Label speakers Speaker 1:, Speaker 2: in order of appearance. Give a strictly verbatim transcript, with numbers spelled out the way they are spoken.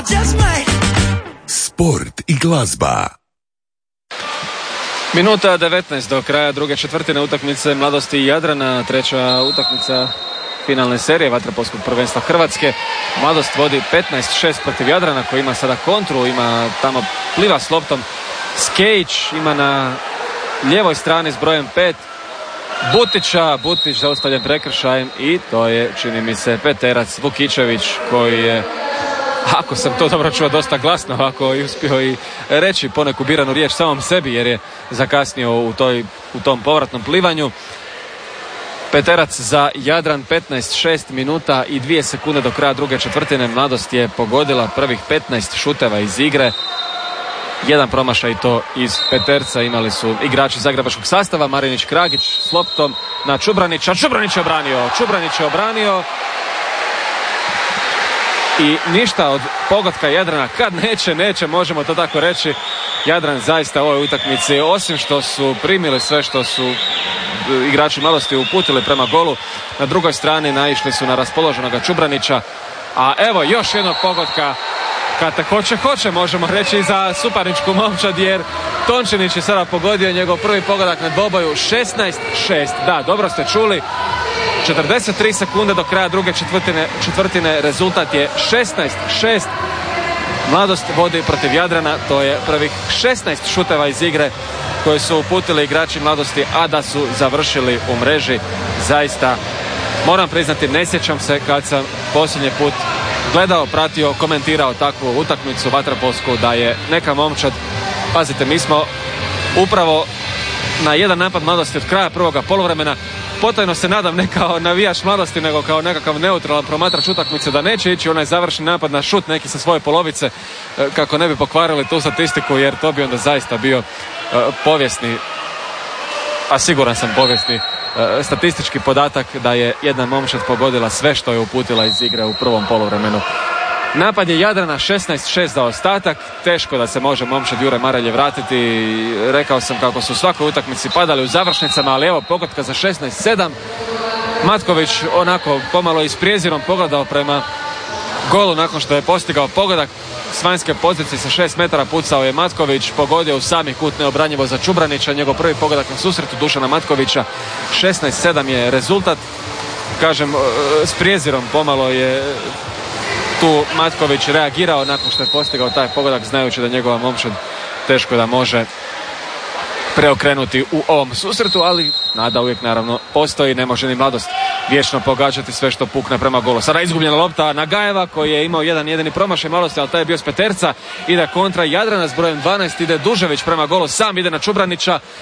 Speaker 1: Sport i glazba.
Speaker 2: Minuta devetnaest do kraja druge četvrtine utakmice Mladosti Jadrana, treća utakmica finalne serije vaterpolskog prvenstva Hrvatske. Mladost vodi petnaest šest protiv Jadrana koji ima sada kontru, ima tamo pliva s loptom Skejić, ima na lijevoj strani s brojem pet Butića, Butić zaustavljen prekršajem i to je, čini mi se, Peterac Vukičević koji je, ako sam to dobro čuo, dosta glasno ovako i uspio i reći poneku biranu riječ samom sebi jer je zakasnio u, toj, u tom povratnom plivanju. Peterac za Jadran, petnaest šest minuta i dvije sekunde do kraja druge četvrtine. Mladost je pogodila prvih petnaest šuteva iz igre. Jedan promašaj to iz Peterca imali su igrači zagrebačkog sastava. Marinić Kragić s loptom na Čubranića. Čubranić je obranio. Čubranić je obranio. I ništa od pogotka Jadrana. Kad neće, neće, možemo to tako reći. Jadran zaista u ovoj utakmici, osim što su primili sve što su igrači Mladosti uputili prema golu, na drugoj strani naišli su na raspoloženog Čubranića. A evo još jednog pogotka. Kad te hoće, hoće, možemo reći, za suparničku momčad, jer Tončinić je sada pogodio njegov prvi pogodak na dvoboju. Šesnaest šest. Da, dobro ste čuli. četrdeset tri sekunde do kraja druge četvrtine, četvrtine. Rezultat je šesnaest šest. Mladost vodi protiv Jadrana. To je prvih šesnaest šuteva iz igre koje su uputili igrači Mladosti, a da su završili u mreži. Zaista, moram priznati, ne sjećam se kad sam posljednji put gledao, pratio, komentirao takvu utakmicu vaterpolsku da je neka momčad, pazite, mi smo upravo na jedan napad Mladosti od kraja prvoga poluvremena, potajno se nadam ne kao navijač Mladosti nego kao nekakav neutralan promatrač utakmice da neće ići onaj završni napad na šut neki sa svoje polovice kako ne bi pokvarili tu statistiku, jer to bi onda zaista bio uh, povijesni, a siguran sam povijesni uh, statistički podatak da je jedna momčad pogodila sve što je uputila iz igre u prvom poluvremenu. Napad je Jadrana, šesnaest šest za ostatak. Teško da se može momčad Jure Marelje vratiti. Rekao sam kako su u svakoj utakmici padali u završnicama, ali evo pogotka za šesnaest sedam. Matković onako pomalo isprijezirom pogledao prema golu nakon što je postigao pogodak. S vanjske pozicije sa šest metara pucao je Matković, pogodio u sami kut neobranjivo za Čubranića, njegov prvi pogodak na susretu Dušana Matkovića. šesnaest sedam je rezultat. Kažem, s prijezirom pomalo je tu Matković reagirao nakon što je postigao taj pogodak, znajući da njegova momčad teško da može preokrenuti u ovom susretu, ali nada uvijek naravno postoji, ne može ni Mladost vječno pogađati sve što pukne prema golu. Sada izgubljena lopta Nagajeva koji je imao jedan jedini promašaj Mladosti, ali taj je bio s Peterca. Ide kontra Jadrana s brojem dvanaest, ide Dužević prema golu, sam ide na Čubranića.